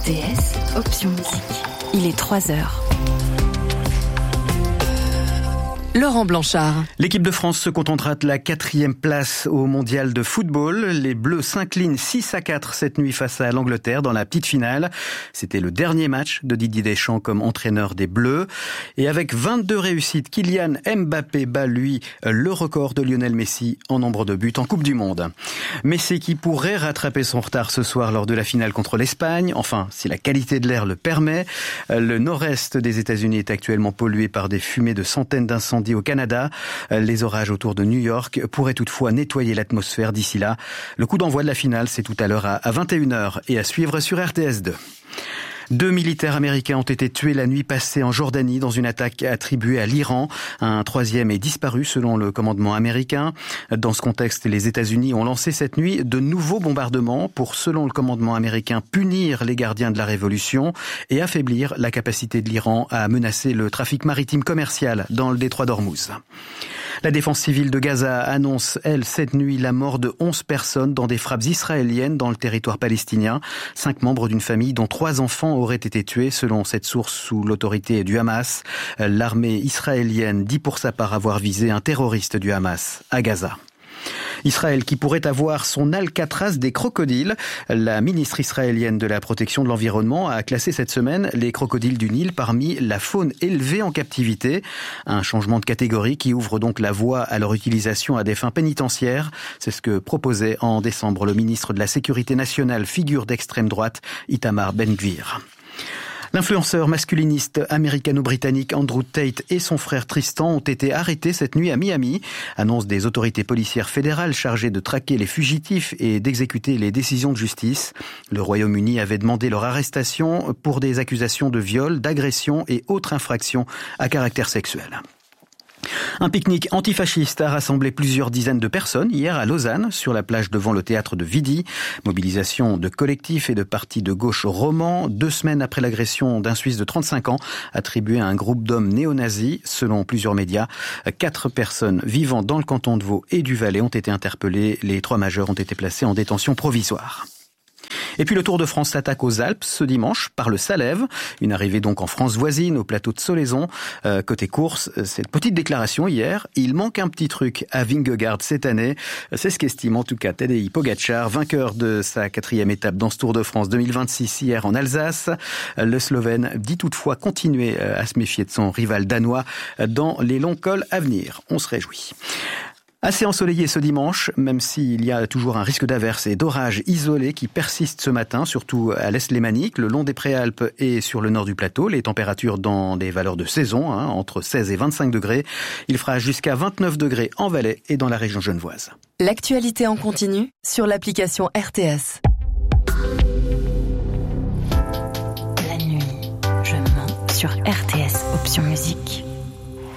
RTS, option musique. Il est 3h. Laurent Blanchard. L'équipe de France se contentera de la 4e place au mondial de football. Les Bleus s'inclinent 6-4 cette nuit face à l'Angleterre dans la petite finale. C'était le dernier match de Didier Deschamps comme entraîneur des Bleus. Et avec 22 réussites, Kylian Mbappé bat lui le record de Lionel Messi en nombre de buts en Coupe du Monde. Messi qui pourrait rattraper son retard ce soir lors de la finale contre l'Espagne. Enfin, si la qualité de l'air le permet. Le nord-est des États-Unis est actuellement pollué par des fumées de centaines d'incendies au Canada. Les orages autour de New York pourraient toutefois nettoyer l'atmosphère d'ici là. Le coup d'envoi de la finale, c'est tout à l'heure à 21h et à suivre sur RTS2. 2 militaires américains ont été tués la nuit passée en Jordanie dans une attaque attribuée à l'Iran. Un 3e est disparu selon le commandement américain. Dans ce contexte, les États-Unis ont lancé cette nuit de nouveaux bombardements pour, selon le commandement américain, punir les gardiens de la révolution et affaiblir la capacité de l'Iran à menacer le trafic maritime commercial dans le détroit d'Ormuz. La défense civile de Gaza annonce, elle, cette nuit, la mort de 11 personnes dans des frappes israéliennes dans le territoire palestinien. 5 membres d'une famille dont 3 enfants auraient été tués, selon cette source sous l'autorité du Hamas. L'armée israélienne dit pour sa part avoir visé un terroriste du Hamas à Gaza. Israël qui pourrait avoir son Alcatraz des crocodiles. La ministre israélienne de la protection de l'environnement a classé cette semaine les crocodiles du Nil parmi la faune élevée en captivité. Un changement de catégorie qui ouvre donc la voie à leur utilisation à des fins pénitentiaires. C'est ce que proposait en décembre le ministre de la Sécurité nationale, figure d'extrême droite, Itamar Ben-Gvir. L'influenceur masculiniste américano-britannique Andrew Tate et son frère Tristan ont été arrêtés cette nuit à Miami. Annonce des autorités policières fédérales chargées de traquer les fugitifs et d'exécuter les décisions de justice. Le Royaume-Uni avait demandé leur arrestation pour des accusations de viol, d'agression et autres infractions à caractère sexuel. Un pique-nique antifasciste a rassemblé plusieurs dizaines de personnes hier à Lausanne, sur la plage devant le théâtre de Vidi. Mobilisation de collectifs et de partis de gauche romans, 2 semaines après l'agression d'un Suisse de 35 ans, attribuée à un groupe d'hommes néo-nazis. Selon plusieurs médias, 4 personnes vivant dans le canton de Vaud et du Valais ont été interpellées. Les 3 majeurs ont été placés en détention provisoire. Et puis le Tour de France s'attaque aux Alpes ce dimanche par le Salève. Une arrivée donc en France voisine, au plateau de Solaison. Côté course, cette petite déclaration hier, il manque un petit truc à Vingegaard cette année. C'est ce qu'estime en tout cas Tadej Pogačar, vainqueur de sa 4e étape dans ce Tour de France 2026 hier en Alsace. Le Slovène dit toutefois continuer à se méfier de son rival danois dans les longs cols à venir. On se réjouit. Assez ensoleillé ce dimanche, même s'il y a toujours un risque d'averse et d'orage isolé qui persiste ce matin, surtout à l'est lémanique, le long des Préalpes et sur le nord du plateau. Les températures dans des valeurs de saison, entre 16 et 25 degrés. Il fera jusqu'à 29 degrés en Valais et dans la région genevoise. L'actualité en continu sur l'application RTS. La nuit, je mens sur RTS, option musique.